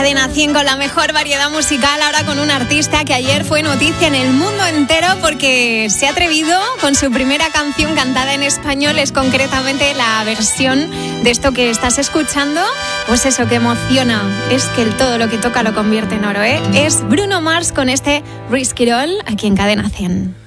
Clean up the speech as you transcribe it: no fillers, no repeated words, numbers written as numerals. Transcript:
Cadena 100 con la mejor variedad musical, ahora con un artista que ayer fue noticia en el mundo entero porque se ha atrevido con su primera canción cantada en español, es concretamente la versión de esto que estás escuchando. Pues eso que emociona es que todo lo que toca lo convierte en oro, ¿eh? Es Bruno Mars con este Risk It All aquí en Cadena 100.